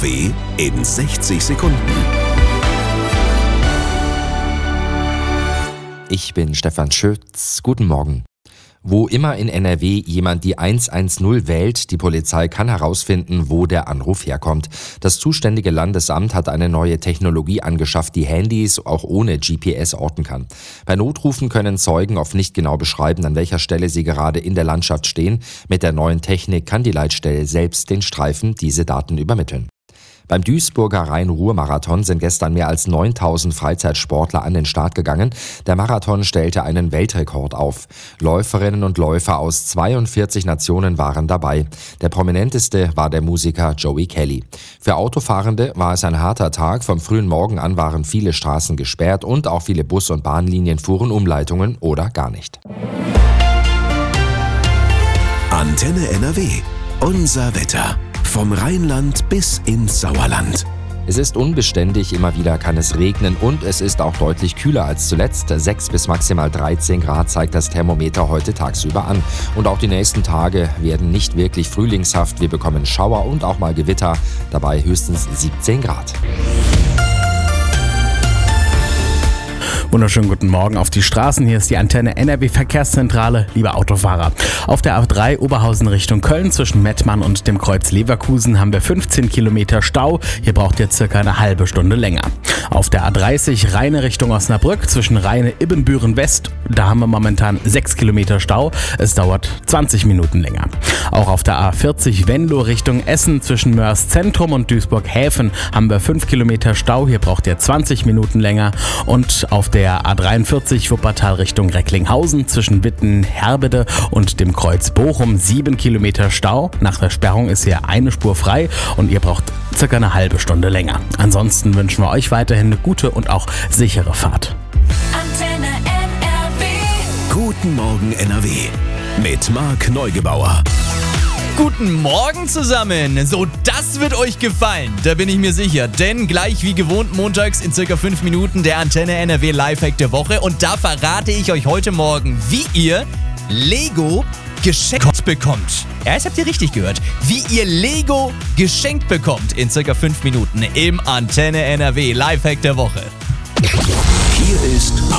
NRW in 60 Sekunden. Ich bin Stefan Schütz. Guten Morgen. Wo immer in NRW jemand die 110 wählt, die Polizei kann herausfinden, wo der Anruf herkommt. Das zuständige Landesamt hat eine neue Technologie angeschafft, die Handys auch ohne GPS orten kann. Bei Notrufen können Zeugen oft nicht genau beschreiben, an welcher Stelle sie gerade in der Landschaft stehen. Mit der neuen Technik kann die Leitstelle selbst den Streifen diese Daten übermitteln. Beim Duisburger Rhein-Ruhr-Marathon sind gestern mehr als 9000 Freizeitsportler an den Start gegangen. Der Marathon stellte einen Weltrekord auf. Läuferinnen und Läufer aus 42 Nationen waren dabei. Der prominenteste war der Musiker Joey Kelly. Für Autofahrende war es ein harter Tag. Vom frühen Morgen an waren viele Straßen gesperrt und auch viele Bus- und Bahnlinien fuhren Umleitungen oder gar nicht. Antenne NRW. Unser Wetter. Vom Rheinland bis ins Sauerland. Es ist unbeständig, immer wieder kann es regnen und es ist auch deutlich kühler als zuletzt. 6 bis maximal 13 Grad zeigt das Thermometer heute tagsüber an. Und auch die nächsten Tage werden nicht wirklich frühlingshaft. Wir bekommen Schauer und auch mal Gewitter, dabei höchstens 17 Grad. Wunderschönen guten Morgen auf die Straßen. Hier ist die Antenne NRW Verkehrszentrale, liebe Autofahrer. Auf der A3 Oberhausen Richtung Köln zwischen Mettmann und dem Kreuz Leverkusen haben wir 15 Kilometer Stau. Hier braucht ihr circa eine halbe Stunde länger. Auf der A30 Rheine Richtung Osnabrück zwischen Rheine-Ibbenbüren West, da haben wir momentan 6 Kilometer Stau. Es dauert 20 Minuten länger. Auch auf der A40 Venlo Richtung Essen zwischen Mörs Zentrum und Duisburg-Häfen haben wir 5 Kilometer Stau. Hier braucht ihr 20 Minuten länger. Und auf der A43 Wuppertal Richtung Recklinghausen zwischen Witten-Herbede und dem Kreuz Bochum 7 Kilometer Stau. Nach der Sperrung ist hier eine Spur frei und ihr braucht circa eine halbe Stunde länger. Ansonsten wünschen wir euch weiterhin eine gute und auch sichere Fahrt. Antenne NRW. Guten Morgen NRW. Mit Marc Neugebauer. Guten Morgen zusammen! So, das wird euch gefallen, da bin ich mir sicher. Denn gleich wie gewohnt montags in circa 5 Minuten der Antenne NRW Lifehack der Woche. Und da verrate ich euch heute Morgen, wie ihr Lego geschenkt bekommt. Ja, das habt ihr richtig gehört. Wie ihr Lego geschenkt bekommt in circa 5 Minuten im Antenne NRW Lifehack der Woche.